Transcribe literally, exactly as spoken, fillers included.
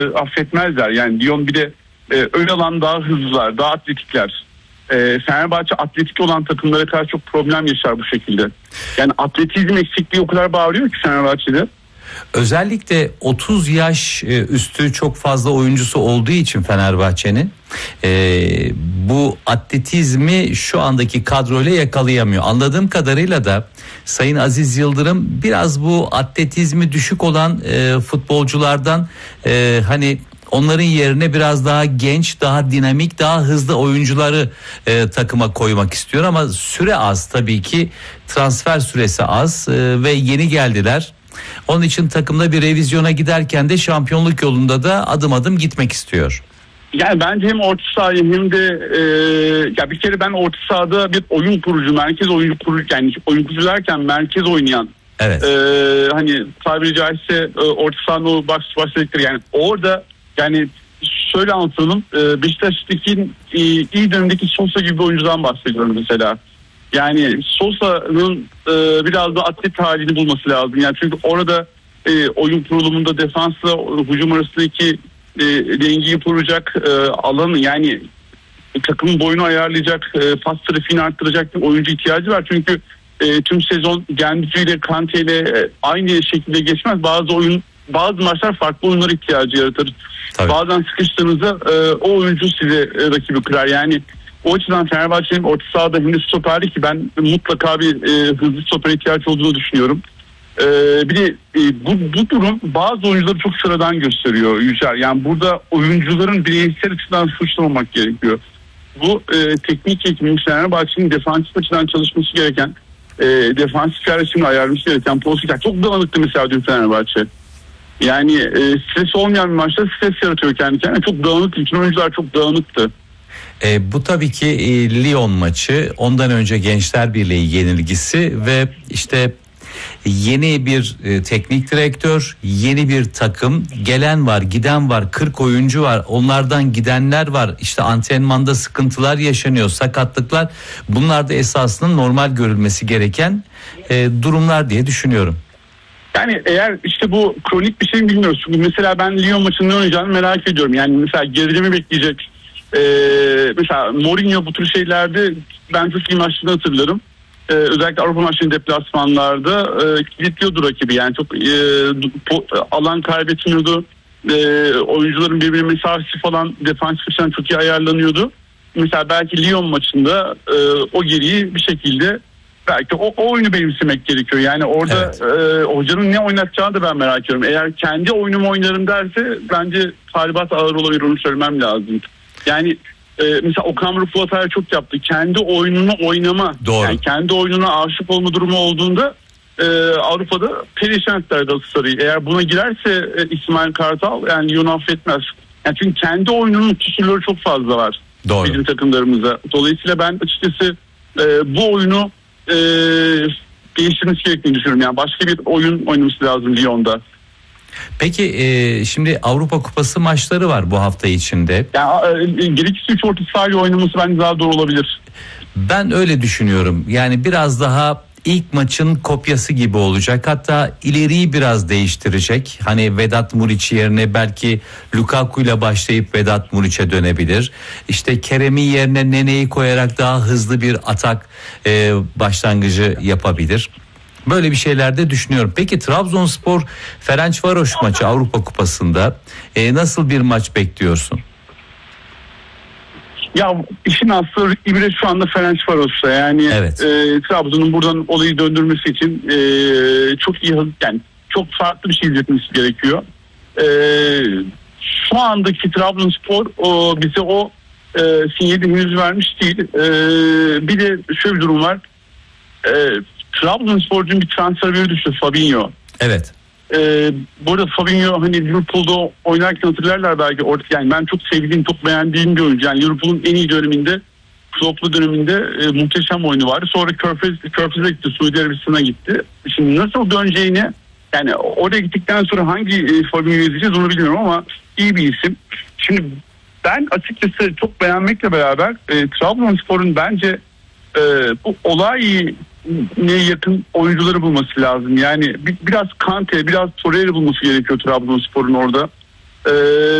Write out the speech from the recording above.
affetmezler. Yani Lyon bir de e, ön alan daha hızlılar, daha atletikler. E, Fenerbahçe atletik olan takımlara karşı çok problem yaşar bu şekilde. Yani atletizm eksikliği o kadar bağırıyor ki Fenerbahçe'de. Özellikle otuz yaş üstü çok fazla oyuncusu olduğu için Fenerbahçe'nin e, bu atletizmi şu andaki kadroyla yakalayamıyor. Anladığım kadarıyla da Sayın Aziz Yıldırım biraz bu atletizmi düşük olan e, futbolculardan e, hani onların yerine biraz daha genç, daha dinamik, daha hızlı oyuncuları e, takıma koymak istiyor ama süre az tabii ki, transfer süresi az e, ve yeni geldiler. Onun için takımda bir revizyona giderken de şampiyonluk yolunda da adım adım gitmek istiyor. Yani bence hem orta sahayı hem de e, ya bir kere ben orta sahada bir oyun kurucu, merkez oyuncu kurucu, yani oyun kurucu derken merkez oynayan. Evet. E, hani tabiri caizse e, orta sahanın o baş başlıkları, yani orada yani şöyle anlatalım, e, Beşiktaş'taki e, iyi dönemdeki Sosa gibi bir oyuncudan bahsediyorum mesela. Yani Sosa'nın e, biraz da atlet halini bulması lazım. Yani çünkü orada e, oyun kurulumunda defansla hücum arasındaki e, dengeyi kuracak e, alanı, yani takımın boyunu ayarlayacak, e, pas trafiğini arttıracak bir oyuncu ihtiyacı var. Çünkü e, tüm sezon Gendüzü ile Kante ile e, aynı şekilde geçmez. Bazı oyun bazı maçlar farklı oyunlara ihtiyacı yaratır. Tabii. Bazen sıkıştığınızda e, o oyuncu size e, rakibi kırar. Yani o açıdan Fenerbahçe'nin orta sahada hem de stoperi, ki ben mutlaka bir e, hızlı stoper ihtiyaç olduğunu düşünüyorum. E, bir de e, bu, bu durum bazı oyuncuları çok sıradan gösteriyor Yücel. Yani burada oyuncuların bireysel açıdan suçlamamak gerekiyor. Bu e, teknik ekibinin Fenerbahçe'nin defansif açıdan çalışması gereken, e, defansif yerleşimini ayarlaması gereken pozisyon. Çok dağınıktı mesela dün Fenerbahçe. Yani e, stres olmayan bir maçta stres yaratıyor kendi kendine. Çok dağınık, bütün oyuncular çok dağınıktı. E, bu tabii ki e, Lyon maçı, ondan önce Gençler Birliği yenilgisi ve işte yeni bir e, teknik direktör, yeni bir takım, gelen var, giden var, kırk oyuncu var, onlardan gidenler var, işte antrenmanda sıkıntılar yaşanıyor, sakatlıklar, bunlar da esasında normal görülmesi gereken e, durumlar diye düşünüyorum. Yani eğer işte bu kronik bir şey mi bilmiyoruz. Çünkü mesela ben Lyon maçının ne oynayacağını merak ediyorum. Yani mesela geride mi bekleyecek? Ee, mesela Mourinho bu tür şeylerde ben çok iyi maçlarını hatırlarım. Ee, özellikle Avrupa maçlarının deplasmanlarda e, kilitliyordu rakibi. Yani çok e, po, alan kaybetmiyordu. E, oyuncuların birbirine mesafesi falan defansif açıdan çok iyi ayarlanıyordu. Mesela belki Lyon maçında e, o geriyi bir şekilde belki o, o oyunu benimsemek gerekiyor. Yani orada evet. e, hocanın ne oynatacağını da ben merak ediyorum. Eğer kendi oyunumu oynarım derse bence talibat ağır olabilir, onu söylemem lazım. Yani e, mesela Okan Buruk bu hatayı çok yaptı. Kendi oyununu oynama, doğru. Yani kendi oyununa aşık olma durumu olduğunda e, Avrupa'da perişan ettiler Galatasaray'ı. Eğer buna girerse e, İsmail Kartal, yani Lyon affetmez. Yani çünkü kendi oyununun kusurları çok fazla var. Doğru. Bizim takımlarımızda. Dolayısıyla ben açıkçası e, bu oyunu e, değiştirmesi gerektiğini düşünüyorum. Yani başka bir oyun oynaması lazım Lyon'da. Peki e, şimdi Avrupa Kupası maçları var bu hafta içinde. Yani e, gerekirse üç orta sahayla oynaması bence daha doğru olabilir. Ben öyle düşünüyorum. Yani biraz daha ilk maçın kopyası gibi olacak. Hatta ileriyi biraz değiştirecek. Hani Vedat Muriç yerine belki Lukaku ile başlayıp Vedat Muriç'e dönebilir. İşte Kerem'in yerine Nene'yi koyarak daha hızlı bir atak e, başlangıcı yapabilir. Böyle bir şeyler de düşünüyorum. Peki Trabzonspor Ferencvaroş maçı Avrupa Kupası'nda e, nasıl bir maç bekliyorsun? Ya işin aslı İbre şu anda Ferencvaros'ta. Yani evet. e, Trabzon'un buradan olayı döndürmesi için e, çok iyi, yani çok farklı bir şey izletmesi gerekiyor. E, şu andaki Trabzonspor o, bize o e, sinyali henüz vermiş değil. E, bir de şöyle bir durum var. E, Trabzonspor'un bir transferi düştü, Fabinho. Evet. Ee, bu arada Fabinho hani Liverpool'da oynarken hatırlarlar belki, orada yani ben çok sevdiğim, çok beğendiğim bir oyuncu. Yani Liverpool'un en iyi döneminde, Klopp'lu döneminde e, muhteşem oyunu vardı. Sonra Körfez, Körfez'e gitti, Suudi Arabistan'a gitti. Şimdi nasıl döneceğini, yani oraya gittikten sonra hangi e, Fabinho'yu izleyeceğiz onu bilmiyorum ama iyi bir isim. Şimdi ben açıkçası çok beğenmekle beraber e, Trabzonspor'un bence e, bu olay ne yakın oyuncuları bulması lazım. Yani bir, biraz Kante, biraz Torreira bulması gerekiyor Trabzonspor'un orada. e,